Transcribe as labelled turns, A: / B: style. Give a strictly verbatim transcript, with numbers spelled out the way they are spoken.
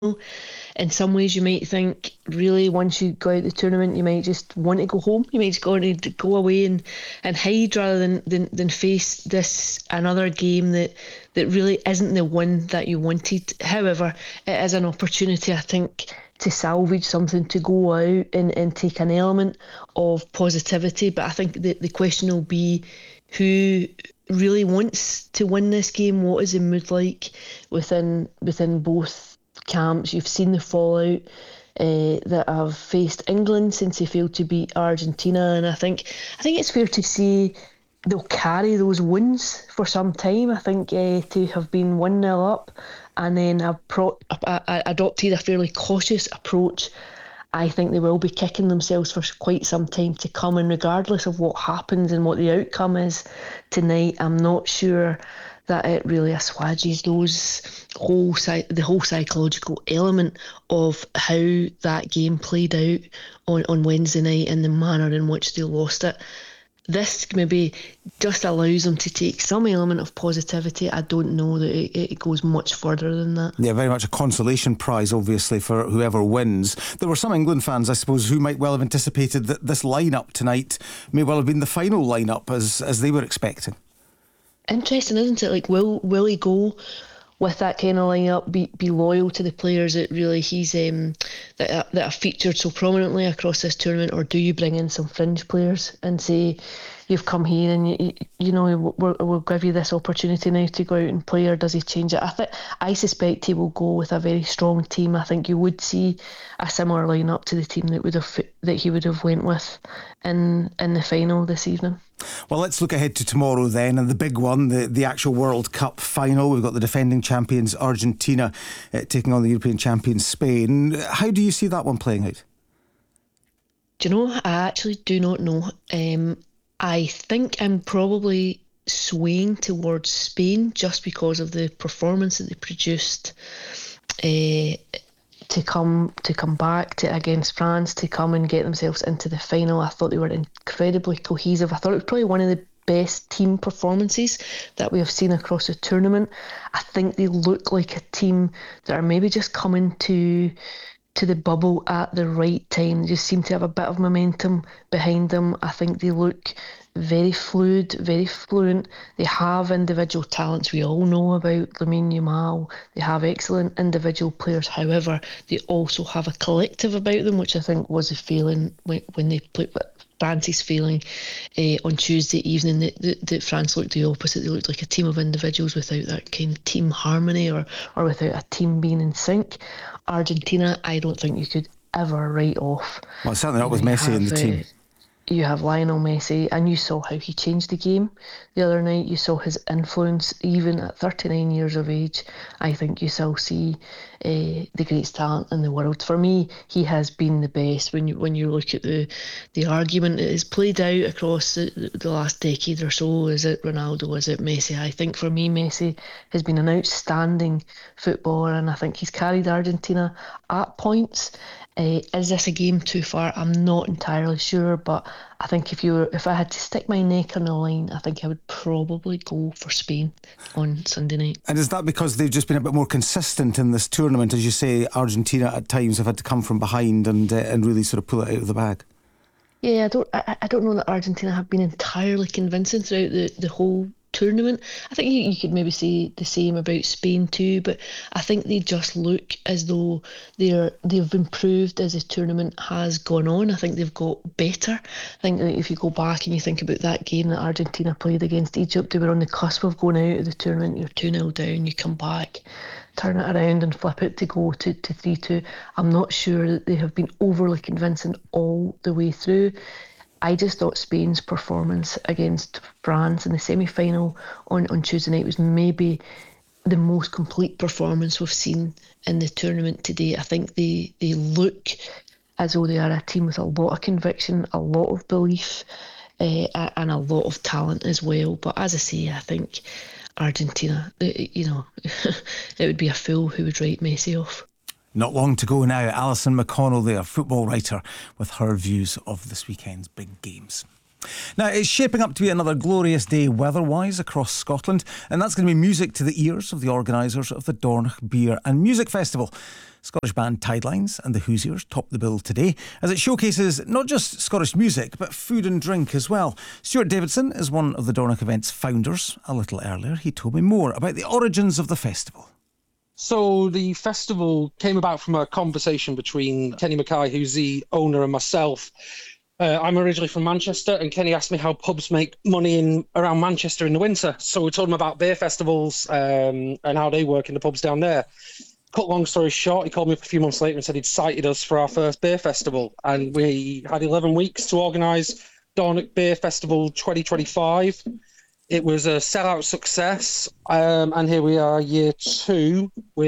A: In some ways, you might think, really, once you go out the tournament, you might just want to go home. You might just want to go away and, and hide rather than, than, than face this another game that, that really isn't the one that you wanted. However, it is an opportunity, I think, to salvage something, to go out and, and take an element of positivity. But I think the, the question will be who really wants to win this game. What is the mood like within within both camps? You've seen the fallout uh, that have faced England since they failed to beat Argentina, and I think I think it's fair to say they'll carry those wounds for some time. I think uh, to have been one nil up and then have pro- uh, adopted a fairly cautious approach, I think they will be kicking themselves for quite some time to come, and regardless of what happens and what the outcome is tonight, I'm not sure that it really assuages those whole the whole psychological element of how that game played out on, on Wednesday night and the manner in which they lost it. This maybe just allows them to take some element of positivity. I don't know that it, it goes much further than that.
B: Yeah, very much a consolation prize, obviously, for whoever wins. There were some England fans, I suppose, who might well have anticipated that this lineup tonight may well have been the final lineup as as they were expecting.
A: Interesting, isn't it? Like, will will he go with that kind of lineup, be be loyal to the players that really he's um, that that have featured so prominently across this tournament, or do you bring in some fringe players and say, you've come here and you you know we'll, we'll give you this opportunity now to go out and play, or does he change it? I think I suspect he will go with a very strong team. I think you would see a similar lineup to the team that would have that he would have went with in in the final this evening.
B: Well, let's look ahead to tomorrow then, and the big one, the, the actual World Cup final. We've got the defending champions Argentina uh, taking on the European champions Spain. How do you see that one playing out?
A: Do you know, I actually do not know. Um, I think I'm probably swaying towards Spain just because of the performance that they produced uh, to come to come back to against France, to come and get themselves into the final. I thought they were incredibly cohesive. I thought it was probably one of the best team performances that we have seen across the tournament. I think they look like a team that are maybe just coming to to the bubble at the right time. They just seem to have a bit of momentum behind them. I think they look very fluid, very fluent. They have individual talents. We all know about Lamine Yamal. They have excellent individual players. However, they also have a collective about them, which I think was a feeling when, when they played. France's feeling uh, on Tuesday evening that, that, that France looked the opposite. They looked like a team of individuals without that kind of team harmony, or, or without a team being in sync. Argentina, I don't think you could ever write off.
B: Well, certainly not with Messi
A: have,
B: in the team.
A: Uh, you have Lionel Messi, and you saw how he changed the game the other night. You saw his influence even at thirty-nine years of age. I think you still see uh, the greatest talent in the world. For me, he has been the best. When you when you look at the the argument that is played out across the, the last decade or so, is it Ronaldo, is it Messi? I think for me, Messi has been an outstanding footballer, and I think he's carried Argentina at points. Uh, is this a game too far? I'm not entirely sure, but I think if you were, if I had to stick my neck on the line, I think I would probably go for Spain on Sunday night.
B: And is that because they've just been a bit more consistent in this tournament? As you say, Argentina at times have had to come from behind and uh, and really sort of pull it out of the bag.
A: Yeah, I don't I, I don't know that Argentina have been entirely convincing throughout the, the whole tournament. I think you, you could maybe say the same about Spain too, but I think they just look as though they're they've improved as the tournament has gone on. I think they've got better. I think that if you go back and you think about that game that Argentina played against Egypt, they were on the cusp of going out of the tournament. You're two nil down, you come back, turn it around and flip it to go to, to three two. I'm not sure that they have been overly convincing all the way through. I just thought Spain's performance against France in the semi-final on, on Tuesday night was maybe the most complete performance we've seen in the tournament today. I think they, they look as though they are a team with a lot of conviction, a lot of belief, uh, and a lot of talent as well. But as I say, I think Argentina, you know, it would be a fool who would write Messi off.
B: Not long to go now. Alison McConnell there, football writer, with her views of this weekend's big games. Now, it's shaping up to be another glorious day weather-wise across Scotland, and that's going to be music to the ears of the organisers of the Dornoch Beer and Music Festival. Scottish band Tidelines and the Hoosiers top the bill today, as it showcases not just Scottish music, but food and drink as well. Stuart Davidson is one of the Dornoch event's founders. A little earlier, he told me more about the origins of the festival.
C: So the festival came about from a conversation between Kenny Mackay, who's the owner, and myself. Uh, I'm originally from Manchester, and Kenny asked me how pubs make money in around Manchester in the winter. So we told him about beer festivals um, and how they work in the pubs down there. Cut long story short, he called me up a few months later and said he'd cited us for our first beer festival. And we had eleven weeks to organise Dornoch Beer Festival twenty twenty-five. It was a sellout success, um, and here we are, year two. We're